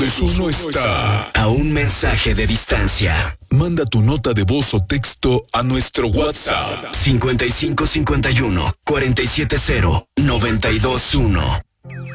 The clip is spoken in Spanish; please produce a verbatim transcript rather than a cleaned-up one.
dos uno está A un mensaje de distancia. Manda tu nota de voz o texto a nuestro WhatsApp cincuenta y cinco cincuenta y uno cuarenta y siete cero noventa y dos uno.